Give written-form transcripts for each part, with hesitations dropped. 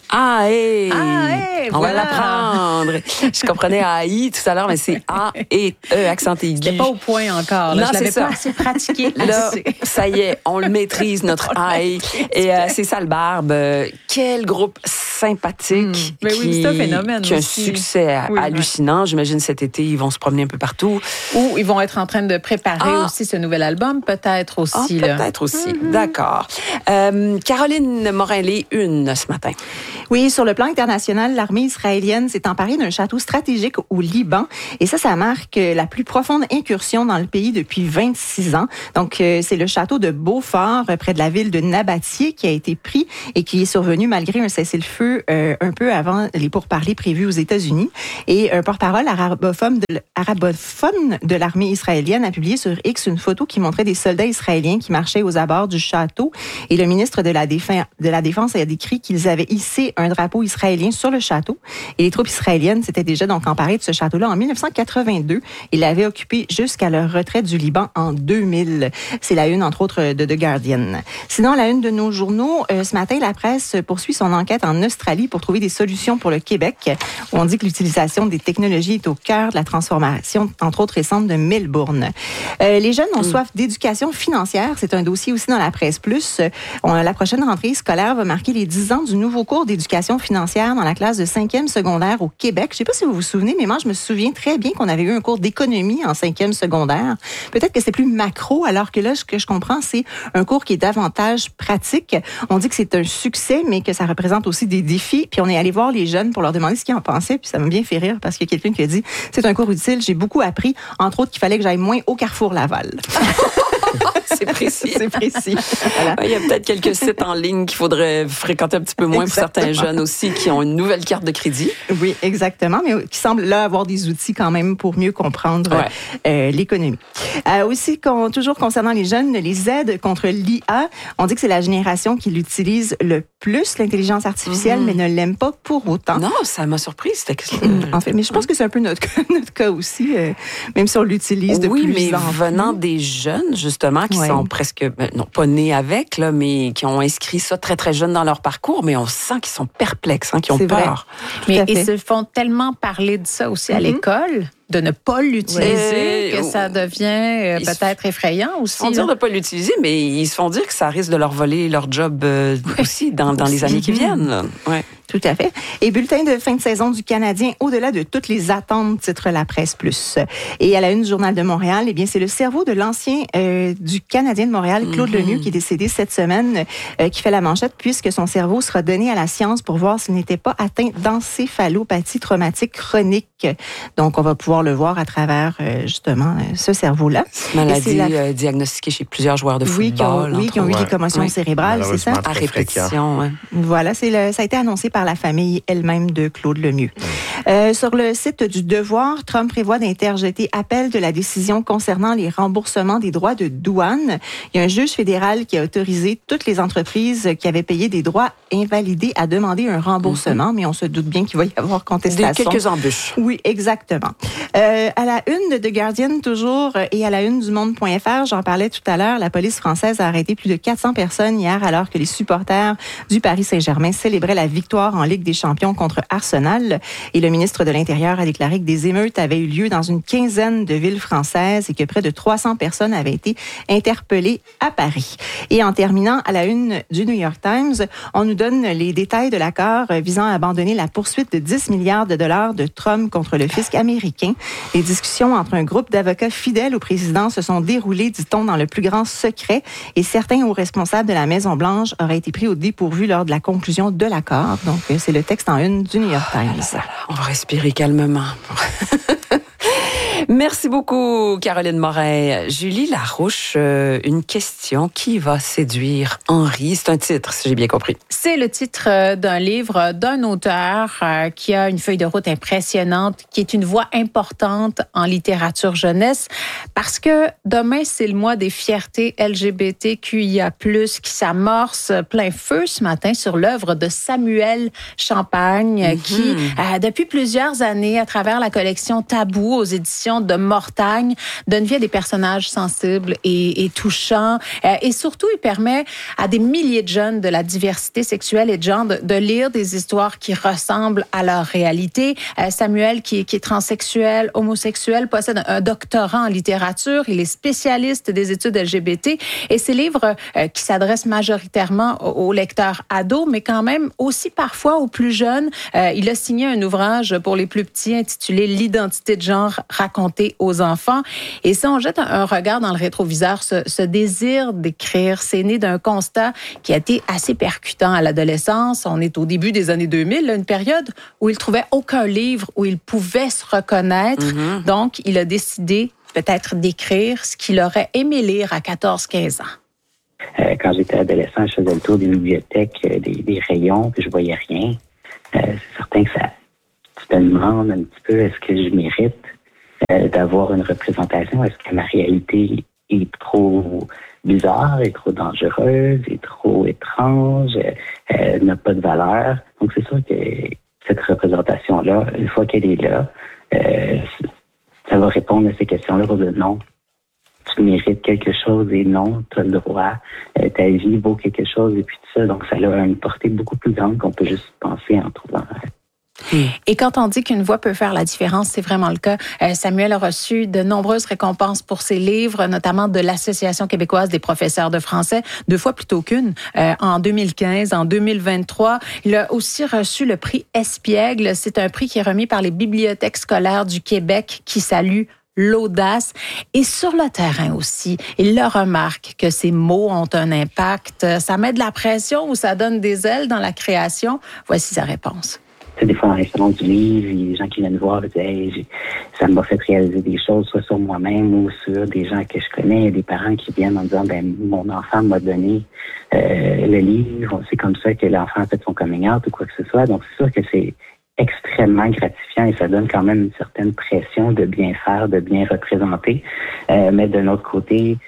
A-E. On Voilà. va l'apprendre. Je comprenais A-I tout à l'heure, mais c'est A et E, accent aigu. C'était pas au point encore. Là. Non, Je l'avais c'est pas ça. assez pratiqué. Là, ça y est, on le maîtrise, notre A. Et c'est Sale Barbe. Quel groupe sympathique. Mais oui, c'est un phénomène qui a un aussi. succès Oui, hallucinant. J'imagine cet été, ils vont se promener un peu partout. Ou ils vont être en train de préparer aussi ce nouvel album, peut-être aussi. Là. Peut-être aussi. D'accord. Caroline Morin-Lé, une ce matin. Oui, sur le plan international, l'armée israélienne s'est emparée d'un château stratégique au Liban. Et ça marque la plus profonde incursion dans le pays depuis 26 ans. Donc, c'est le château de Beaufort, près de la ville de Nabatieh, qui a été pris et qui est survenu malgré un cessez-le-feu un peu avant les pourparlers prévus aux États-Unis. Et un porte-parole arabophone de l'armée israélienne a publié sur X une photo qui montrait des soldats israéliens qui marchaient aux abords du château. Et le ministre de la Défense a décrit qu'ils avaient hissé un drapeau israélien sur le château. Et les troupes israéliennes s'étaient déjà donc emparées de ce château-là en 1982 et l'avaient occupé jusqu'à leur retrait du Liban en 2000. C'est la une, entre autres, de The Guardian. Sinon, la une de nos journaux, ce matin, la presse poursuit son enquête en Australie pour trouver des solutions pour le Québec, où on dit que l'utilisation des technologies est au cœur de la transformation, entre autres récente, de Melbourne. Les jeunes ont soif d'éducation financière. C'est un dossier aussi dans la presse plus. La prochaine rentrée scolaire va marquer les 10 ans du nouveau cours d'éducation financière dans la classe de 5e secondaire au Québec. Je ne sais pas si vous vous souvenez, mais moi, je me souviens très bien qu'on avait eu un cours d'économie en 5e secondaire. Peut-être que c'est plus macro, alors que là, ce que je comprends, c'est un cours qui est davantage pratique. On dit que c'est un succès, mais que ça représente aussi des défis. Puis on est allé voir les jeunes pour leur demander ce qu'ils en pensaient. Puis ça m'a bien fait rire parce qu'il y a quelqu'un qui a dit « C'est un cours utile, j'ai beaucoup appris. Entre autres, qu'il fallait que j'aille moins au Carrefour Laval. » C'est précis. C'est précis. Voilà. Il y a peut-être quelques sites en ligne qu'il faudrait fréquenter un petit peu moins Exactement. pour certains jeunes aussi qui ont une nouvelle carte de crédit. Oui, exactement, mais qui semblent là avoir des outils quand même pour mieux comprendre l'économie. Aussi, toujours concernant les jeunes, les aides contre l'IA, on dit que c'est la génération qui l'utilise le plus, l'intelligence artificielle, mais ne l'aime pas pour autant. Non, ça m'a surprise. En fait, mais je pense que c'est un peu notre cas aussi, même si on l'utilise de plus en plus. Oui, mais venant des jeunes, justement, qui sont presque, non pas nés avec, là, mais qui ont inscrit ça très, très jeune dans leur parcours, mais on sent qu'ils sont perplexes, qu'ils ont peur. Mais ils se font tellement parler de ça aussi à l'école, de ne pas l'utiliser, que ça devient peut-être effrayant aussi. Ils se font dire de ne pas l'utiliser, mais ils se font dire que ça risque de leur voler leur job aussi dans les années qui viennent. Là. Ouais. Tout à fait. Et bulletin de fin de saison du Canadien, au-delà de toutes les attentes, titre La Presse Plus. Et à la une du Journal de Montréal, eh bien, c'est le cerveau de l'ancien du Canadien de Montréal, Claude Lemieux, qui est décédé cette semaine, qui fait la manchette, puisque son cerveau sera donné à la science pour voir s'il n'était pas atteint d'encéphalopathie traumatique chronique. Donc, on va pouvoir le voir à travers, justement, ce cerveau-là. Maladie diagnostiquée chez plusieurs joueurs de football. Qui ont eu des commotions cérébrales, c'est ça? À répétition, Voilà, ça a été annoncé par la famille elle-même de Claude Lemieux. Sur le site du Devoir, Trump prévoit d'interjeter appel de la décision concernant les remboursements des droits de douane. Il y a un juge fédéral qui a autorisé toutes les entreprises qui avaient payé des droits invalidés à demander un remboursement, mais on se doute bien qu'il va y avoir contestation. Quelques embûches. Oui, exactement. À la une de The Guardian, toujours, et à la une du Monde.fr, j'en parlais tout à l'heure, la police française a arrêté plus de 400 personnes hier alors que les supporters du Paris Saint-Germain célébraient la victoire en Ligue des Champions contre Arsenal. Et le ministre de l'Intérieur a déclaré que des émeutes avaient eu lieu dans une quinzaine de villes françaises et que près de 300 personnes avaient été interpellées à Paris. Et en terminant, à la une du New York Times, on nous donne les détails de l'accord visant à abandonner la poursuite de 10 milliards de dollars de Trump contre le fisc américain. Les discussions entre un groupe d'avocats fidèles au président se sont déroulées, dit-on, dans le plus grand secret et certains hauts responsables de la Maison-Blanche auraient été pris au dépourvu lors de la conclusion de l'accord. Donc, c'est le texte en une du New York Times. On va respirer calmement. Merci beaucoup, Caroline Morin. Julie Larouche, une question. Qui va séduire Henri? C'est un titre, si j'ai bien compris. C'est le titre d'un livre d'un auteur qui a une feuille de route impressionnante, qui est une voix importante en littérature jeunesse, parce que demain, c'est le mois des fiertés LGBTQIA+, qui s'amorce plein feu ce matin sur l'œuvre de Samuel Champagne, qui, depuis plusieurs années, à travers la collection Tabou aux éditions description de Mortagne donne vie à des personnages sensibles et touchants. Et surtout, il permet à des milliers de jeunes de la diversité sexuelle et de genre de lire des histoires qui ressemblent à leur réalité. Samuel, qui est transsexuel, homosexuel, possède un doctorat en littérature. Il est spécialiste des études LGBT. Et ses livres qui s'adressent majoritairement aux lecteurs ados, mais quand même aussi parfois aux plus jeunes. Il a signé un ouvrage pour les plus petits intitulé « L'identité de genre racontée aux enfants ». Et si on jette un regard dans le rétroviseur, ce désir d'écrire, c'est né d'un constat qui a été assez percutant à l'adolescence. On est au début des années 2000, une période où il trouvait aucun livre où il pouvait se reconnaître. Mm-hmm. Donc, il a décidé peut-être d'écrire ce qu'il aurait aimé lire à 14-15 ans. Quand j'étais adolescent, je faisais le tour des bibliothèques, des rayons, puis je voyais rien. C'est certain que tu te demandes un petit peu, est-ce que je mérite d'avoir une représentation? Est-ce que ma réalité est trop bizarre, est trop dangereuse, est trop étrange, n'a pas de valeur? Donc, c'est sûr que cette représentation-là, une fois qu'elle est là, ça va répondre à ces questions-là pour dire non. Tu mérites quelque chose et non, tu as le droit, ta vie vaut quelque chose et puis tout ça. Donc, ça a une portée beaucoup plus grande qu'on peut juste penser en trouvant. Et quand on dit qu'une voix peut faire la différence, c'est vraiment le cas. Samuel a reçu de nombreuses récompenses pour ses livres, notamment de l'Association québécoise des professeurs de français, 2 fois plutôt qu'une, en 2015, en 2023. Il a aussi reçu le prix Espiègle. C'est un prix qui est remis par les bibliothèques scolaires du Québec qui salue l'audace. Et sur le terrain aussi, il le remarque que ses mots ont un impact. Ça met de la pression ou ça donne des ailes dans la création? Voici sa réponse. Tu sais, des fois, dans les salons du livre, il y a des gens qui viennent voir et disent hey, ça m'a fait réaliser des choses, soit sur moi-même ou sur des gens que je connais. Il y a des parents qui viennent en disant mon enfant m'a donné le livre. C'est comme ça que l'enfant a fait son coming out ou quoi que ce soit. Donc, c'est sûr que c'est extrêmement gratifiant et ça donne quand même une certaine pression de bien faire, de bien représenter. Mais d'un autre côté,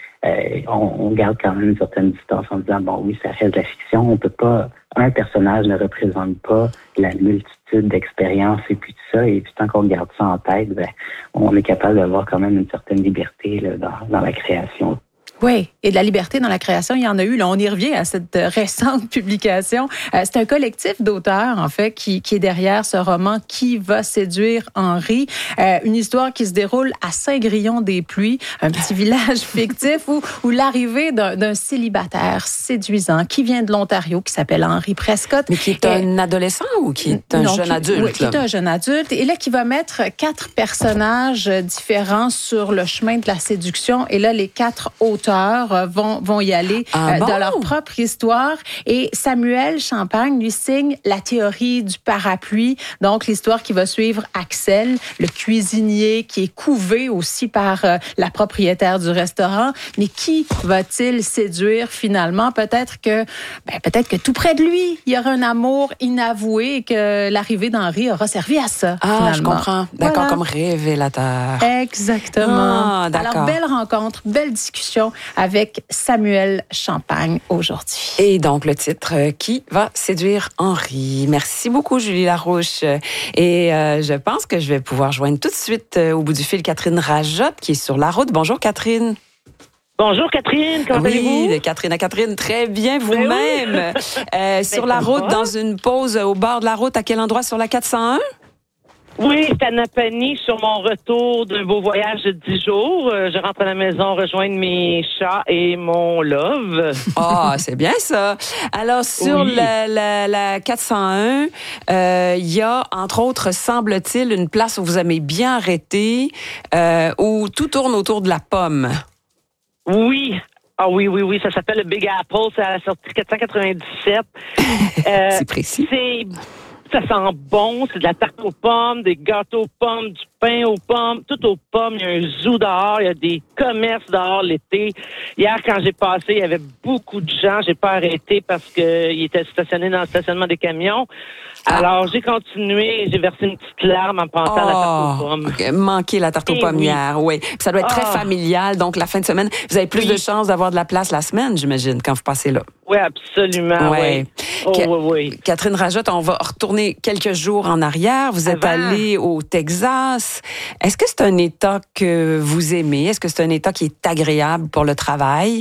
on garde quand même une certaine distance en disant bon oui, ça reste de la fiction. On peut pas, un personnage ne représente pas la multitude d'expériences et puis tout ça. Et puis tant qu'on garde ça en tête, on est capable d'avoir quand même une certaine liberté là, dans la création. Oui, et de la liberté dans la création, il y en a eu. Là, on y revient à cette récente publication. C'est un collectif d'auteurs, en fait, qui est derrière ce roman « Qui va séduire Henri ». Une histoire qui se déroule à Saint-Grillon-des-Pluies, un petit village fictif où l'arrivée d'un célibataire séduisant qui vient de l'Ontario, qui s'appelle Henri Prescott. Mais qui est un adolescent ou qui est un jeune adulte? Oui, qui est un jeune adulte. Et là, qui va mettre 4 personnages différents sur le chemin de la séduction. Et là, les 4 auteurs vont y aller dans leur propre histoire. Et Samuel Champagne lui signe la théorie du parapluie, donc l'histoire qui va suivre Axel, le cuisinier qui est couvé aussi par la propriétaire du restaurant. Mais qui va-t-il séduire finalement? Peut-être que tout près de lui, il y aura un amour inavoué et que l'arrivée d'Henri aura servi à ça. Ah, je comprends. D'accord, voilà. Comme révélateur. Exactement. Ah, d'accord. Alors, belle rencontre, belle discussion avec Samuel Champagne aujourd'hui. Et donc, le titre « Qui va séduire Henri ». Merci beaucoup, Julie Larouche. Et je pense que je vais pouvoir joindre tout de suite au bout du fil Catherine Rajotte, qui est sur la route. Bonjour, Catherine. Bonjour, Catherine. Comment allez-vous? Oui, Catherine à Catherine. Très bien, vous-même. Oui. Sur la route, dans une pause au bord de la route, à quel endroit sur la 401? Oui, c'est à Napanee sur mon retour d'un beau voyage de 10 jours. Je rentre à la maison rejoindre mes chats et mon love. Ah, c'est bien ça. Alors, sur oui. la 401, il y a, entre autres, semble-t-il, une place où vous aimez bien arrêter, où tout tourne autour de la pomme. Oui. Ah oui, ça s'appelle le Big Apple, c'est à la sortie 497. C'est précis. Ça sent bon, c'est de la tarte aux pommes, des gâteaux aux pommes, du pain aux pommes, tout aux pommes. Il y a un zoo dehors, il y a des commerces dehors l'été. Hier, quand j'ai passé, il y avait beaucoup de gens. J'ai pas arrêté parce qu'ils étaient stationnés dans le stationnement des camions. Alors, j'ai continué et j'ai versé une petite larme en pensant à la tarte aux pommes. Okay. Manquer la tarte aux pommes hier, oui. Puis ça doit être très familial, donc la fin de semaine, vous avez plus de chances d'avoir de la place la semaine, j'imagine, quand vous passez là. Oui, absolument, oui. Oui. Catherine Rajotte, on va retourner quelques jours en arrière. Vous êtes allée au Texas. Texas. Est-ce que c'est un État que vous aimez? Est-ce que c'est un État qui est agréable pour le travail?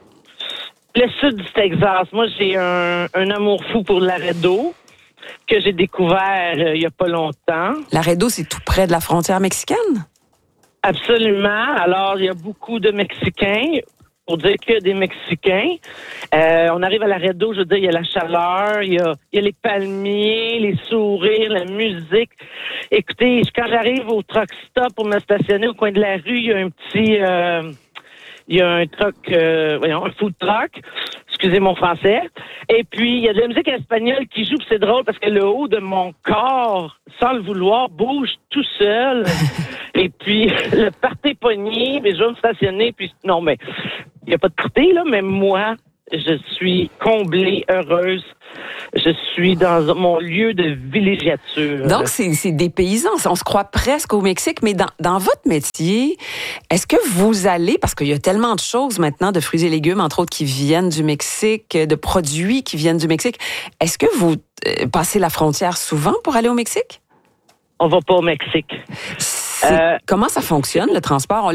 Le sud du Texas, moi, j'ai un amour fou pour Laredo, que j'ai découvert il n'y a pas longtemps. Laredo, c'est tout près de la frontière mexicaine? Absolument. Alors, il y a beaucoup de Mexicains. Pour dire que des Mexicains. On arrive à Laredo, je veux dire, il y a la chaleur, il y a les palmiers, les sourires, la musique. Écoutez, quand j'arrive au truck stop pour me stationner au coin de la rue, il y a un petit... il y a un truck, un food truck. Excusez mon français. Et puis, il y a de la musique espagnole qui joue, puis c'est drôle parce que le haut de mon corps, sans le vouloir, bouge tout seul. Et puis, le party pogné, mais je vais me stationner, puis non, mais il n'y a pas de party, là, mais moi, je suis comblée, heureuse. Je suis dans mon lieu de villégiature. Donc, c'est des paysans. On se croit presque au Mexique, mais dans votre métier, est-ce que vous allez, parce qu'il y a tellement de choses maintenant, de fruits et légumes, entre autres, qui viennent du Mexique, de produits qui viennent du Mexique, est-ce que vous passez la frontière souvent pour aller au Mexique? On va pas au Mexique. Comment ça fonctionne, le transport?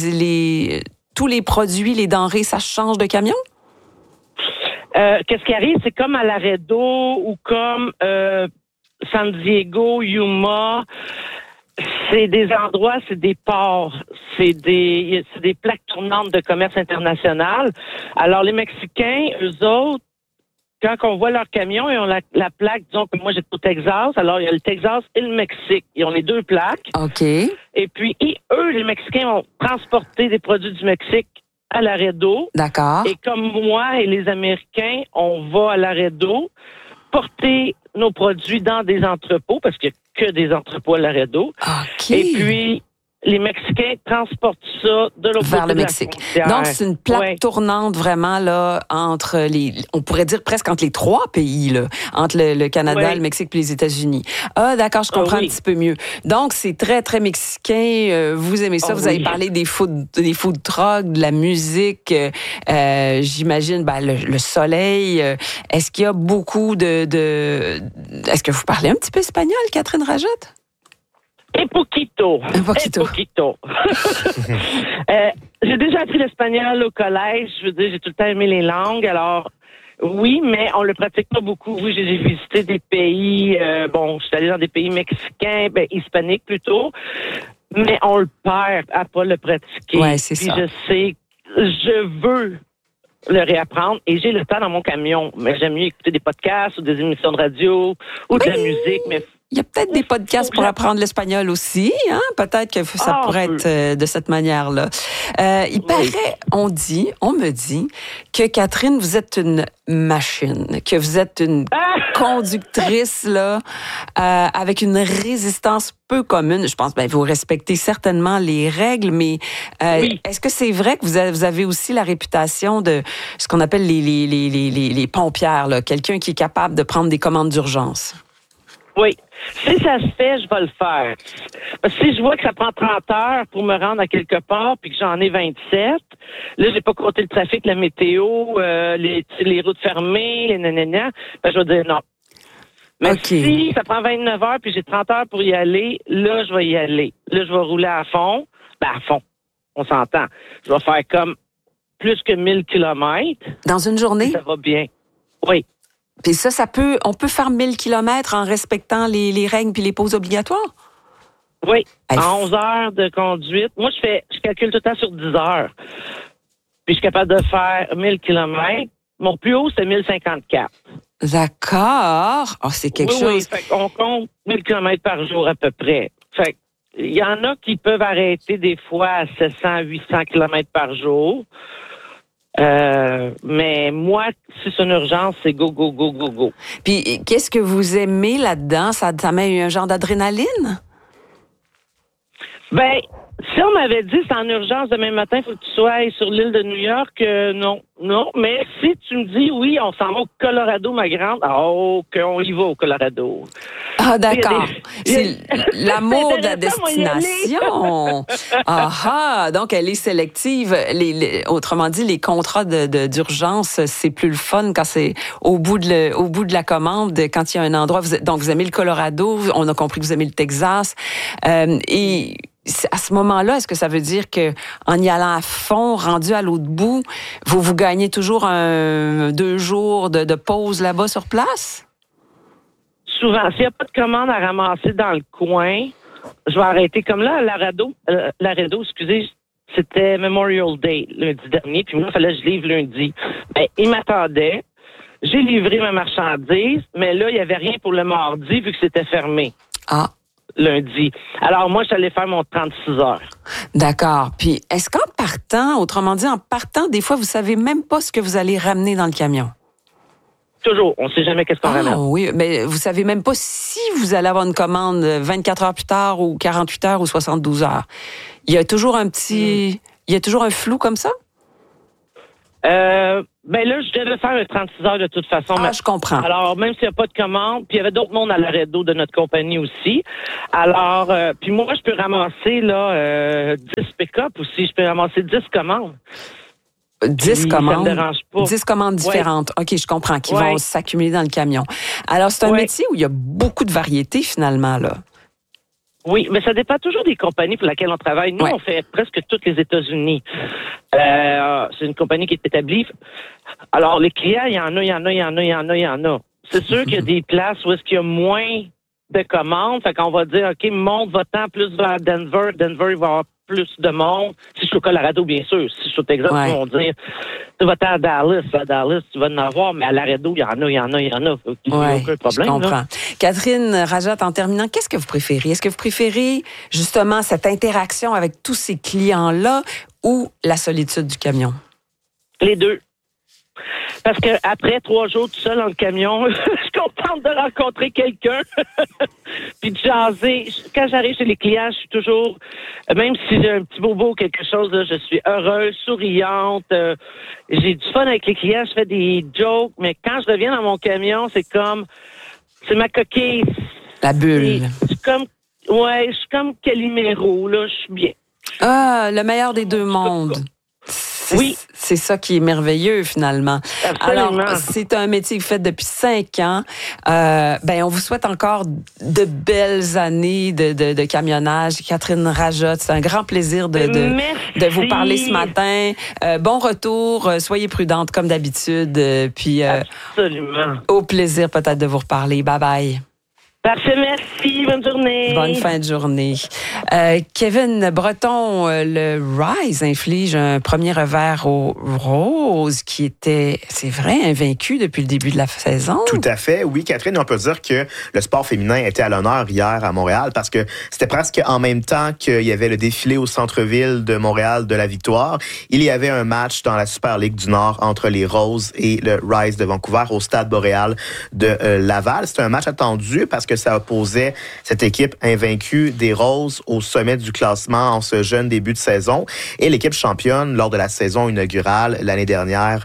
Tous les produits, les denrées, ça change de camion? Qu'est-ce qui arrive, c'est comme à Laredo ou comme San Diego, Yuma. C'est des endroits, c'est des ports, c'est des plaques tournantes de commerce international. Alors, les Mexicains, eux autres, quand on voit leur camion, ils ont la plaque, disons que moi, j'étais au Texas, alors il y a le Texas et le Mexique. Ils ont les deux plaques. OK. Et puis, eux, les Mexicains, vont transporter des produits du Mexique à Laredo. D'accord. Et comme moi et les Américains, on va à Laredo porter nos produits dans des entrepôts, parce qu'il n'y a que des entrepôts à Laredo. OK. Et puis, les Mexicains transportent ça de l'autre côté vers le de la Mexique. frontière. Donc, c'est une plaque tournante vraiment là entre on pourrait dire presque entre les trois pays, là, entre le Canada, le Mexique et les États-Unis. Ah, d'accord, je comprends un petit peu mieux. Donc, c'est très, très mexicain. Vous aimez ça. Vous avez parlé des food trucks, de la musique. J'imagine, le soleil. Est-ce qu'il y a beaucoup Est-ce que vous parlez un petit peu espagnol, Catherine Rajotte? Un poquito. J'ai déjà appris l'espagnol au collège. Je veux dire, j'ai tout le temps aimé les langues. Alors, oui, mais on le pratique pas beaucoup. Oui, j'ai visité des pays, je suis allée dans des pays mexicains, hispaniques plutôt. Mais on le perd à pas le pratiquer. Ouais, c'est Puis ça. je veux le réapprendre et j'ai le temps dans mon camion. Mais j'aime mieux écouter des podcasts ou des émissions de radio ou de la musique, mais il y a peut-être des podcasts pour apprendre l'espagnol aussi, hein? Peut-être que ça pourrait être de cette manière-là. Il paraît, on me dit que Catherine, vous êtes une machine, que vous êtes une conductrice là, avec une résistance peu commune. Je pense, vous respectez certainement les règles, mais est-ce que c'est vrai que vous avez aussi la réputation de ce qu'on appelle les pompières, là, quelqu'un qui est capable de prendre des commandes d'urgence? Oui. Si ça se fait, je vais le faire. Parce que si je vois que ça prend 30 heures pour me rendre à quelque part puis que j'en ai 27, là, j'ai pas compté le trafic, la météo, les routes fermées, les nanana, je vais dire non. Mais si ça prend 29 heures puis j'ai 30 heures pour y aller, là, je vais y aller. Là, je vais rouler à fond. À fond. On s'entend. Je vais faire comme plus que 1000 kilomètres. Dans une journée? Ça va bien. Oui. Puis on peut faire 1000 kilomètres en respectant les règles puis les pauses obligatoires? Oui. En 11 heures de conduite. Moi, je calcule tout le temps sur 10 heures. Puis, je suis capable de faire 1000 kilomètres. Mon plus haut, c'est 1054. D'accord. Oh, c'est quelque chose. Oui, on compte 1000 kilomètres par jour à peu près. Fait il y en a qui peuvent arrêter des fois à 700, 800 kilomètres par jour. Mais moi, si c'est une urgence, c'est go, go, go, go, go. Puis, qu'est-ce que vous aimez là-dedans? Ça met un genre d'adrénaline? Si on m'avait dit c'est en urgence demain matin, il faut que tu sois sur l'île de New York, non. Mais si tu me dis oui, on s'en va au Colorado, ma grande, qu'on y va au Colorado. Ah, d'accord. C'est l'amour de la destination. Ah, donc elle est sélective. Autrement dit, les contrats d'urgence, c'est plus le fun quand c'est au bout de la commande, quand il y a un endroit. Donc, vous aimez le Colorado, on a compris que vous aimez le Texas. Et à ce moment-là, est-ce que ça veut dire que en y allant à fond, rendu à l'autre bout, vous gagnez toujours 2 jours de pause là-bas sur place? Souvent, s'il n'y a pas de commande à ramasser dans le coin, je vais arrêter. Comme là, à Laredo, c'était Memorial Day lundi dernier, puis moi, il fallait que je livre lundi. Ben, il m'attendait. J'ai livré ma marchandise, mais là, il n'y avait rien pour le mardi vu que c'était fermé. Ah. Lundi. Alors, moi, je suis allée faire mon 36 heures. D'accord. Puis, est-ce qu'en partant, autrement dit, des fois, vous savez même pas ce que vous allez ramener dans le camion? Toujours. On ne sait jamais qu'est-ce qu'on ramène. Oui, mais vous savez même pas si vous allez avoir une commande 24 heures plus tard ou 48 heures ou 72 heures. Il y a toujours un flou comme ça? Ben là, je devais faire un 36 heures de toute façon. Ah, je comprends. Alors, même s'il n'y a pas de commande, puis il y avait d'autres mondes à Laredo de notre compagnie aussi. Alors, puis moi, je peux ramasser 10 pick-up aussi. Je peux ramasser 10 commandes. 10 commandes. Ça me dérange pas. 10 commandes différentes. Ouais. OK, je comprends, qui vont s'accumuler dans le camion. Alors, c'est un métier où il y a beaucoup de variété, finalement, là. Oui, mais ça dépend toujours des compagnies pour lesquelles on travaille. Nous, on fait presque toutes les États-Unis. C'est une compagnie qui est établie. Alors, les clients, il y en a. C'est sûr qu'il y a des places où est-ce qu'il y a moins de commandes. Fait qu'on va dire, OK, monte votre plus vers Denver. Denver, il va y avoir plus de monde. Si je suis au Colorado, bien sûr. Si je suis au Texas, ils vont dire, tu vas à Dallas. À Dallas, tu vas en avoir, mais à Laredo, il y en a. Il n'y a aucun problème. Je comprends. Là. Catherine Rajat, en terminant, qu'est-ce que vous préférez? Est-ce que vous préférez justement cette interaction avec tous ces clients-là ou la solitude du camion? Les deux. Parce que après 3 jours tout seul dans le camion, je suis contente de rencontrer quelqu'un puis de jaser. Quand j'arrive chez les clients, je suis toujours, même si j'ai un petit bobo ou quelque chose, là, je suis heureuse, souriante. J'ai du fun avec les clients, je fais des jokes, mais quand je reviens dans mon camion, c'est ma coquille. La bulle. Je suis comme Calimero, là, je suis bien. Ah, le meilleur des deux mondes. Oui. C'est ça qui est merveilleux, finalement. Absolument. Alors, c'est un métier que vous faites depuis 5 ans. On vous souhaite encore de belles années de camionnage. Catherine Rajat, c'est un grand plaisir de vous parler ce matin. Bon retour. Soyez prudente, comme d'habitude. Puis, absolument. Au plaisir peut-être de vous reparler. Bye-bye. Parfait, merci. Bonne journée. Bonne fin de journée. Kevin Breton, le Rise inflige un premier revers aux Roses qui était, c'est vrai, invaincu depuis le début de la saison. Tout à fait. Oui, Catherine, on peut dire que le sport féminin était à l'honneur hier à Montréal parce que c'était presque en même temps qu'il y avait le défilé au centre-ville de Montréal de la Victoire. Il y avait un match dans la Super Ligue du Nord entre les Roses et le Rise de Vancouver au Stade Boréal de Laval. C'était un match attendu parce que ça opposait cette équipe invaincue des Roses au sommet du classement en ce jeune début de saison. Et l'équipe championne lors de la saison inaugurale l'année dernière,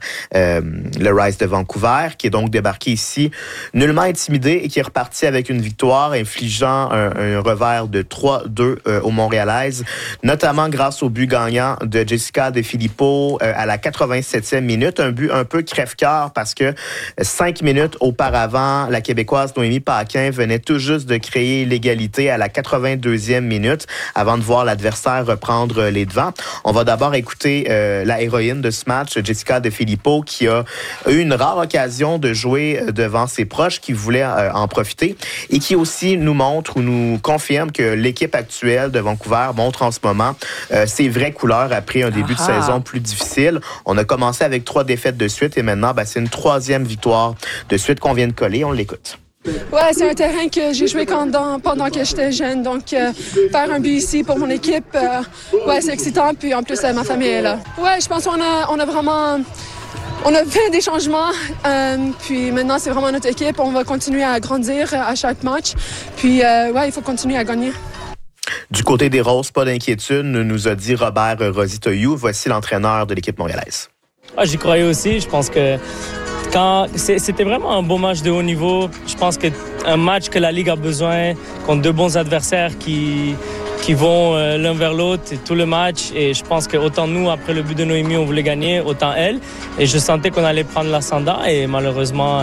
le Rise de Vancouver, qui est donc débarqué ici, nullement intimidé et qui est reparti avec une victoire, infligeant un revers de 3-2 aux Montréalaises, notamment grâce au but gagnant de Jessica De Filippo à la 87e minute. Un but un peu crève-cœur parce que 5 minutes auparavant, la Québécoise Noémie Paquin venait tout juste de créer l'égalité à la 82e minute avant de voir l'adversaire reprendre les devants. On va d'abord écouter la héroïne de ce match, Jessica De Filippo, qui a eu une rare occasion de jouer devant ses proches qui voulaient en profiter et qui aussi nous montre ou nous confirme que l'équipe actuelle de Vancouver montre en ce moment ses vraies couleurs après un début de saison plus difficile. On a commencé avec 3 défaites de suite et maintenant, c'est une 3e victoire de suite qu'on vient de coller. On l'écoute. Ouais, c'est un terrain que j'ai joué pendant que j'étais jeune. Donc, faire un but ici pour mon équipe, c'est excitant. Puis en plus, ma famille est là. Ouais, je pense qu'on a vraiment... On a fait des changements. Puis maintenant, c'est vraiment notre équipe. On va continuer à grandir à chaque match. Puis, il faut continuer à gagner. Du côté des Roses, pas d'inquiétude, nous a dit Robert Rositoyou. Voici l'entraîneur de l'équipe montréalaise. J'y croyais aussi. Je pense que C'était vraiment un beau match de haut niveau. Je pense qu'un match que la Ligue a besoin contre deux bons adversaires qui vont l'un vers l'autre tout le match. Et je pense que autant nous, après le but de Noémie, on voulait gagner, autant elle. Et je sentais qu'on allait prendre l'ascendant. Et malheureusement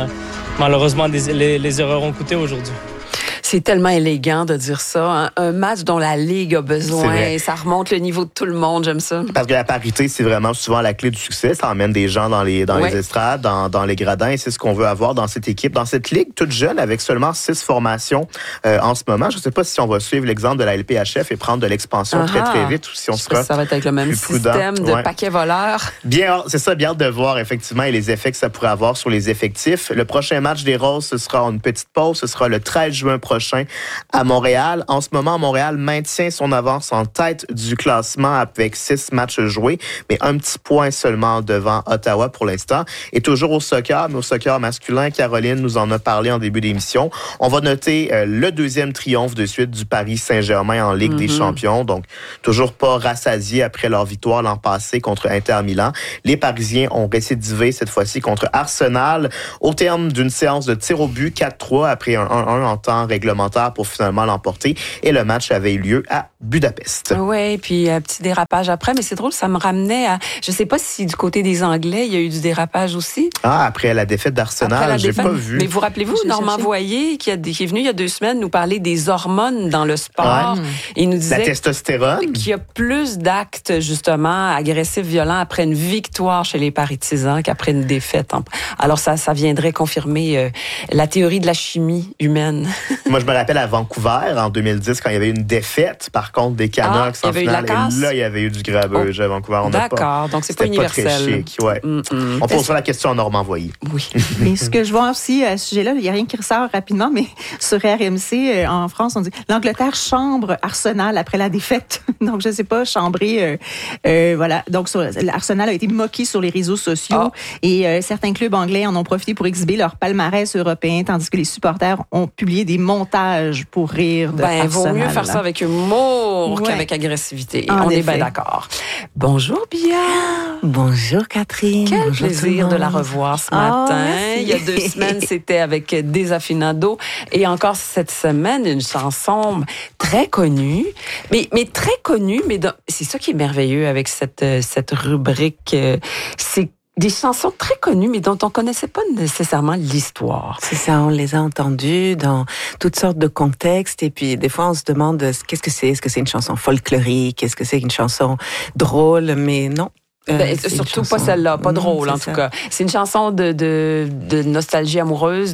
les erreurs ont coûté aujourd'hui. C'est tellement élégant de dire ça. Hein? Un match dont la Ligue a besoin. Ça remonte le niveau de tout le monde. J'aime ça. Parce que la parité, c'est vraiment souvent la clé du succès. Ça emmène des gens dans les estrades, dans les gradins. Et c'est ce qu'on veut avoir dans cette équipe, dans cette Ligue toute jeune, avec seulement 6 formations en ce moment. Je ne sais pas si on va suivre l'exemple de la LPHF et prendre de l'expansion très, très vite ou si on sera ça va être avec le même système de paquets voleurs. C'est ça, bien hâte de voir effectivement et les effets que ça pourrait avoir sur les effectifs. Le prochain match des Roses, ce sera une petite pause. Ce sera le 13 juin prochain à Montréal. En ce moment, Montréal maintient son avance en tête du classement avec 6 matchs joués, mais un petit point seulement devant Ottawa pour l'instant. Et toujours au soccer, mais au soccer masculin, Caroline nous en a parlé en début d'émission. On va noter le 2e triomphe de suite du Paris Saint-Germain en Ligue des Champions. Donc, toujours pas rassasiés après leur victoire l'an passé contre Inter Milan. Les Parisiens ont récidivé cette fois-ci contre Arsenal au terme d'une séance de tir au but 4-3 après un 1-1 en temps réglementaire pour finalement l'emporter. Et le match avait eu lieu à Budapest. Oui, puis un petit dérapage après, mais c'est drôle, ça me ramenait à... Je sais pas si du côté des Anglais, il y a eu du dérapage aussi. Après la défaite d'Arsenal, j'ai pas vu. Mais vous rappelez-vous, Normand Voyer, qui est venu il y a 2 semaines nous parler des hormones dans le sport. Ouais. Il nous disait... La testostérone. Qu'il y a plus d'actes, justement, agressifs, violents après une victoire chez les partisans qu'après une défaite. Alors, ça viendrait confirmer la théorie de la chimie humaine. Moi, je me rappelle à Vancouver, en 2010, quand il y avait une défaite, par contre, des Canucks en finale. Et là, il y a eu du grabuge à Vancouver. D'accord, donc c'est pas universel. Pas très chic, ouais. On posera la question à Normand Voyer. Oui. Et ce que je vois aussi à ce sujet-là, il n'y a rien qui ressort rapidement, mais sur RMC, en France, on dit l'Angleterre chambre Arsenal après la défaite. Donc, je ne sais pas, chambrer, voilà. Donc, Arsenal a été moqué sur les réseaux sociaux et certains clubs anglais en ont profité pour exhiber leur palmarès européen, tandis que les supporters ont publié des montage pour rire de Arsenal. Vaut mieux faire ça avec humour qu'avec agressivité. On est bien d'accord. Bonjour, Bia. Bonjour, Catherine. Quel Bonjour plaisir de la revoir ce matin. Il y a 2 semaines, c'était avec Desafinado. Et encore cette semaine, une chanson très connue. Mais très connue, mais c'est ça qui est merveilleux avec cette rubrique. C'est des chansons très connues, mais dont on connaissait pas nécessairement l'histoire. C'est ça, on les a entendues dans toutes sortes de contextes, et puis des fois on se demande qu'est-ce que c'est. Est-ce que c'est une chanson folklorique? Est-ce que c'est une chanson drôle? Mais non. Surtout pas celle-là, pas drôle en tout cas. C'est une chanson de nostalgie amoureuse,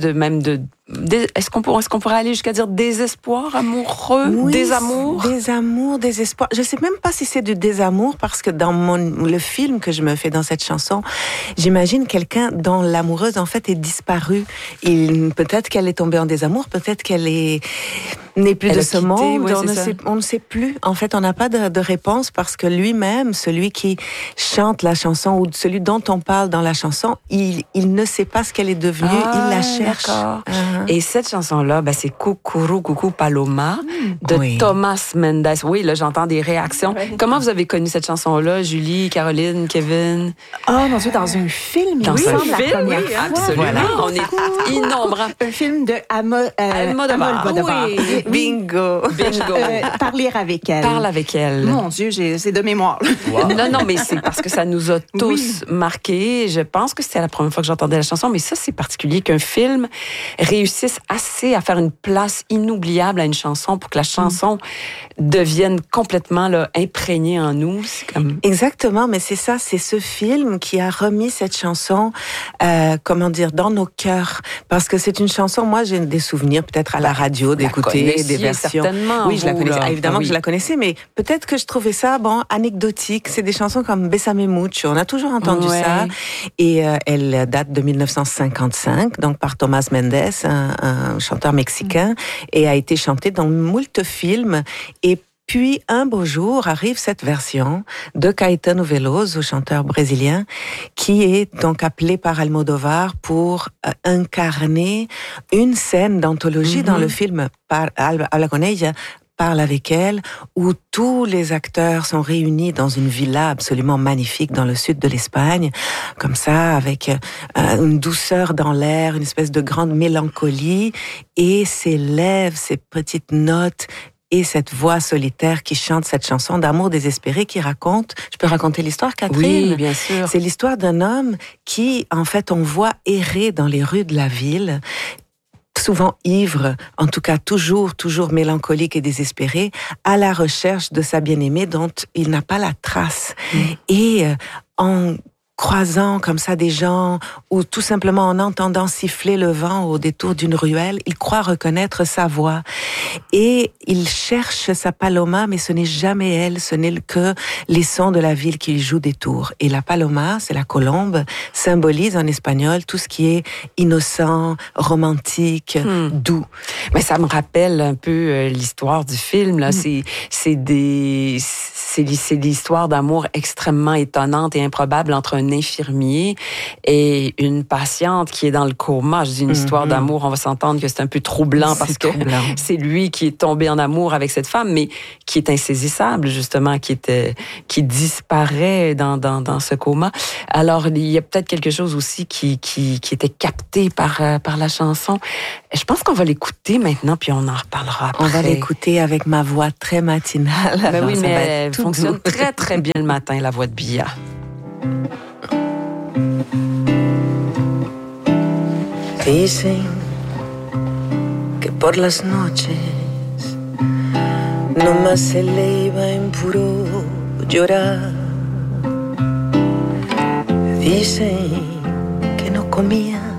est-ce qu'on pourrait aller jusqu'à dire désespoir amoureux, désamour, désespoir. Je sais même pas si c'est du désamour parce que dans le film que je me fais dans cette chanson, j'imagine quelqu'un dont l'amoureuse en fait est disparue. Peut-être qu'elle est tombée en désamour, peut-être qu'elle n'est plus de ce monde. On ne sait plus. En fait, on n'a pas de réponse parce que lui-même, celui qui chante la chanson ou celui dont on parle dans la chanson, il ne sait pas ce qu'elle est devenue. Il la cherche. Et cette chanson-là, c'est Coucou Paloma de Thomas Mendes. Oui, là, j'entends des réactions. Ouais. Comment vous avez connu cette chanson-là, Julie, Caroline, Kevin? Mon Dieu, dans un film. Dans un film, oui, absolument. Voilà. On est innombrables. Un film de Almodovar. Oui. Bingo. Parler avec elle. Parle avec elle. Mon Dieu, c'est de mémoire. Wow. Non, mais c'est parce que ça nous a tous marqués. Je pense que c'était la première fois que j'entendais la chanson, mais ça, c'est particulier qu'un film réussisse assez à faire une place inoubliable à une chanson pour que la chanson devienne complètement imprégnée en nous. C'est comme... Exactement, mais c'est ça, c'est ce film qui a remis cette chanson, dans nos cœurs. Parce que c'est une chanson, moi j'ai des souvenirs peut-être à la radio d'écouter des versions. Certainement. Oui, je la connaissais. Évidemment que je la connaissais, mais peut-être que je trouvais ça, anecdotique. C'est des chansons comme Bésame Mucho. On a toujours entendu ça. Et elle date de 1955, donc par Thomas Mendes, un chanteur mexicain, et a été chantée dans moult films. Et puis, un beau jour, arrive cette version de Caetano Veloso, chanteur brésilien, qui est donc appelé par Almodovar pour incarner une scène d'anthologie dans le film Habla con ella, parle avec elle, où tous les acteurs sont réunis dans une villa absolument magnifique dans le sud de l'Espagne, comme ça, avec une douceur dans l'air, une espèce de grande mélancolie, et ces lèvres, ces petites notes, et cette voix solitaire qui chante cette chanson d'amour désespéré qui raconte... Je peux raconter l'histoire, Catherine? Oui, bien sûr. C'est l'histoire d'un homme qui, en fait, on voit errer dans les rues de la ville, souvent ivre, en tout cas toujours mélancolique et désespéré, à la recherche de sa bien-aimée dont il n'a pas la trace. Et en croisant comme ça des gens, ou tout simplement en entendant siffler le vent au détour d'une ruelle, il croit reconnaître sa voix. Et il cherche sa paloma, mais ce n'est jamais elle, ce n'est que les sons de la ville qui lui jouent des tours. Et la paloma, c'est la colombe, symbolise en espagnol tout ce qui est innocent, romantique, doux. Mais ça me rappelle un peu l'histoire du film, là. C'est l'histoire d'amour extrêmement étonnante et improbable entre un infirmier et une patiente qui est dans le coma. Je dis une histoire d'amour, on va s'entendre que c'est un peu troublant parce que c'est lui qui est tombé en amour avec cette femme, mais qui est insaisissable, justement, qui disparaît dans ce coma. Alors, il y a peut-être quelque chose aussi qui était capté par la chanson. Je pense qu'on va l'écouter maintenant, puis on en reparlera après. On va l'écouter avec ma voix très matinale. Ben oui, mais elle fonctionne très, très bien le matin, la voix de Bia. Dicen que por las noches nomás se le iba en puro llorar. Dicen que no comía